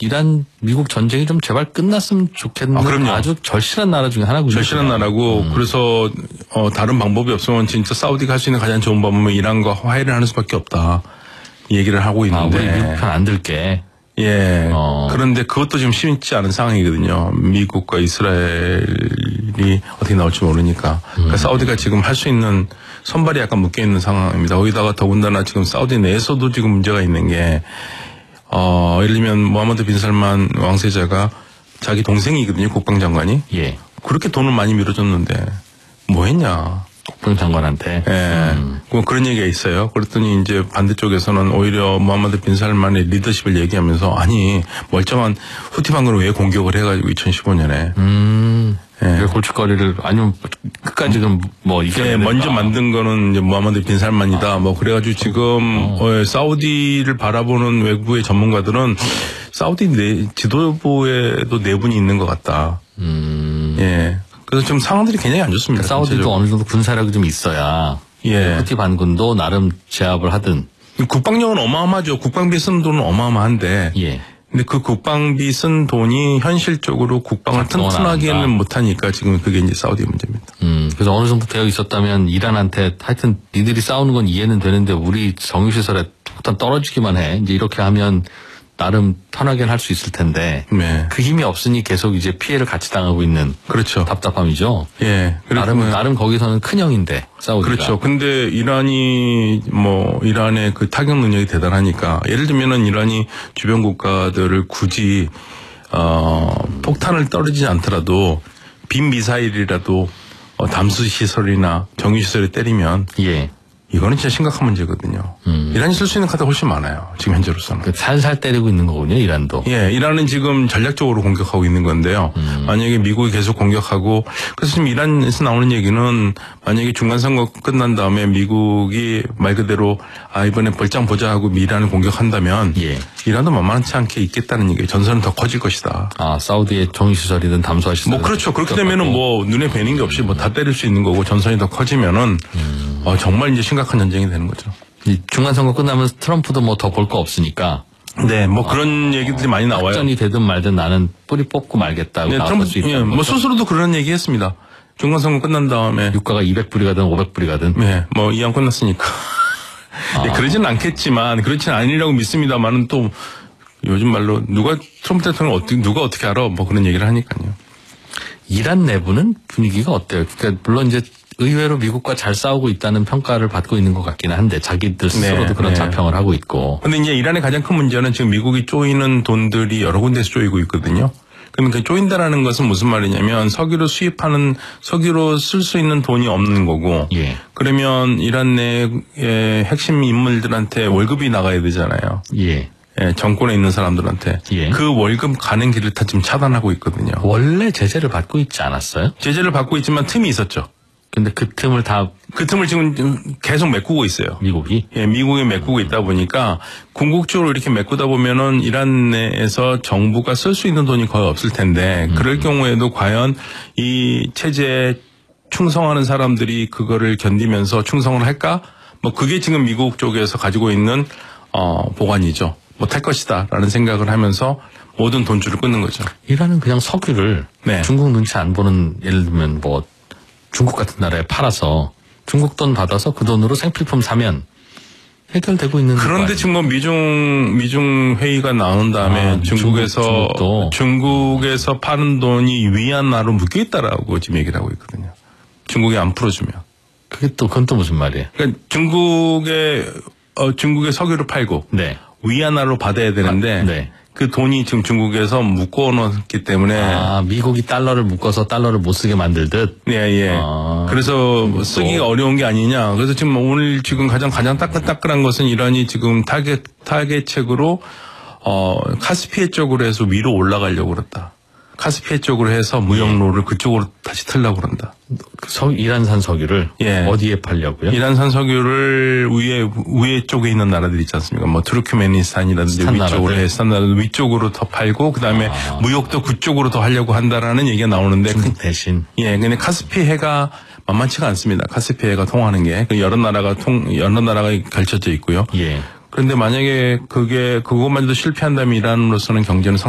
이란 미국 전쟁이 좀 제발 끝났으면 좋겠는 아주 절실한 나라 중에 하나군요. 절실한 나라고 그래서 다른 방법이 없으면 진짜 사우디가 할 수 있는 가장 좋은 방법은 이란과 화해를 하는 수밖에 없다. 이 얘기를 하고 있는데. 우리 미국 편 안 들게. 예. 그런데 그것도 지금 쉽지 않은 상황이거든요. 미국과 이스라엘이 어떻게 나올지 모르니까. 그러니까 사우디가 지금 할 수 있는 선발이 약간 묶여 있는 상황입니다. 거기다가 더군다나 지금 사우디 내에서도 지금 문제가 있는 게 예를 들면 모하메드 빈 살만 왕세자가 자기 동생이거든요. 국방장관이. 예. 그렇게 돈을 많이 밀어줬는데 뭐 했냐. 국방장관한테. 뭐 그런 얘기가 있어요. 그랬더니 이제 반대쪽에서는 오히려 모하메드 빈 살만의 리더십을 얘기하면서 아니 멀쩡한 후티 반군을 왜 공격을 해가지고 2015년에. 왜 골칫거리를 아니면 끝까지 뭐 이게 먼저 만든 거는 이제 모하메드 빈 살만이다. 뭐 그래가지고 지금 사우디를 바라보는 외부의 전문가들은 사우디 지도부에도 내분이 있는 것 같다. 예. 그래서 좀 상황들이 굉장히 안 좋습니다. 사우디도 전체적으로. 어느 정도 군사력이 좀 있어야 후티 반군도 나름 제압을 하든. 국방력은 어마어마하죠. 국방비 쓰는 돈은 어마어마한데. 예. 근데 그 국방비 쓴 돈이 현실적으로 국방을 튼튼하게는 못하니까 지금 그게 이제 사우디 문제입니다. 그래서 어느 정도 되어 있었다면 이란한테 하여튼 니들이 싸우는 건 이해는 되는데 우리 정유시설에 폭탄 떨어지기만 해. 이제 이렇게 하면 나름 편하게 할 수 있을 텐데. 네. 그 힘이 없으니 계속 이제 피해를 같이 당하고 있는. 그렇죠. 답답함이죠. 예. 나름 거기서는 큰 형인데, 사우디가. 그렇죠. 근데 이란의 그 타격 능력이 대단하니까 예를 들면은 이란이 주변 국가들을 굳이, 폭탄을 떨어지지 않더라도 빈 미사일이라도 담수 시설이나 정유 시설에 때리면. 예. 이거는 진짜 심각한 문제거든요. 이란이 쓸 수 있는 카드가 훨씬 많아요. 지금 현재로서는. 살살 때리고 있는 거군요, 이란도. 예, 이란은 지금 전략적으로 공격하고 있는 건데요. 만약에 미국이 계속 공격하고, 그래서 지금 이란에서 나오는 얘기는 만약에 중간선거 끝난 다음에 미국이 말 그대로 이번에 벌장 보자 하고 이란을 공격한다면 예. 이란도 만만치 않게 있겠다는 얘기예요. 전선은 더 커질 것이다. 사우디의 정유시설이든 담수화시설. 뭐 그렇죠. 그렇게 되면은 뭐 눈에 뵈는 게 없이 뭐 다 때릴 수 있는 거고 전선이 더 커지면은 정말 이제 심각한 전쟁이 되는 거죠. 중간선거 끝나면 트럼프도 뭐 더 볼 거 없으니까. 네, 뭐 그런 얘기들이 많이 나와요. 확전이 되든 말든 나는 뿌리 뽑고 말겠다고 나올 수 있다. 뭐 스스로도 그런 얘기했습니다. 중간선거 끝난 다음에 유가가 200불이 가든 500불이 가든. 네, 뭐 이왕 끝났으니까. 네, 그러지는 않겠지만 그렇지는 아니라고 믿습니다만은 또 요즘 말로 트럼프 대통령 누가 어떻게 알아? 뭐 그런 얘기를 하니까요. 이란 내부는 분위기가 어때요? 그러니까 물론 이제 의외로 미국과 잘 싸우고 있다는 평가를 받고 있는 것 같기는 한데 자기들 스스로도 그런 자평을 하고 있고. 근데 이제 이란의 가장 큰 문제는 지금 미국이 쪼이는 돈들이 여러 군데서 쪼이고 있거든요. 그러니까 쪼인다라는 것은 무슨 말이냐면 석유로 쓸 수 있는 돈이 없는 거고. 예. 그러면 이란 내의 핵심 인물들한테 월급이 나가야 되잖아요. 예. 예, 정권에 있는 사람들한테. 예. 그 월급 가는 길을 다 지금 차단하고 있거든요. 원래 제재를 받고 있지 않았어요? 제재를 받고 있지만 틈이 있었죠. 근데 그 틈을 지금 계속 메꾸고 있어요. 미국이? 예, 미국이 메꾸고 있다 보니까 궁극적으로 이렇게 메꾸다 보면은 이란 내에서 정부가 쓸 수 있는 돈이 거의 없을 텐데 그럴 경우에도 과연 이 체제에 충성하는 사람들이 그거를 견디면서 충성을 할까? 뭐 그게 지금 미국 쪽에서 가지고 있는 보관이죠. 못할 것이다라는 생각을 하면서 모든 돈줄을 끊는 거죠. 이란은 그냥 석유를 중국 눈치 안 보는 예를 들면 뭐 중국 같은 나라에 팔아서 중국 돈 받아서 그 돈으로 생필품 사면 해결되고 있는 거 그런데 지금 뭐 미중 회의가 나온 다음에 중국에서 파는 돈이 위안화로 묶여 있다라고 지금 얘기를 하고 있거든요. 중국이 안 풀어주면. 그건 또 무슨 말이에요? 그러니까 중국의 석유를 팔고 위안화로 받아야 되는데 그 돈이 지금 중국에서 묶어놓기 때문에 미국이 달러를 묶어서 달러를 못 쓰게 만들듯. 예. 그래서 쓰기가 어려운 게 아니냐. 그래서 지금 오늘 지금 가장 따끈따끈한 것은 이란이 지금 타겟책으로 카스피해 쪽으로 해서 위로 올라가려고 그랬다. 카스피해 쪽으로 해서 무역로를 그쪽으로 다시 틀려고 그런다. 이란산 석유를 어디에 팔려고요? 이란산 석유를 위에 쪽에 있는 나라들 있지 않습니까? 뭐 투르크메니스탄이라든지 위쪽으로 더 팔고 그다음에 무역도 그쪽으로 더 하려고 한다라는 얘기가 나오는데 대신 근데 카스피해가 만만치가 않습니다. 카스피해가 통하는 게 여러 나라가 걸쳐져 있고요. 그런데 만약에 그것만도 실패한다면 이란으로서는 경제는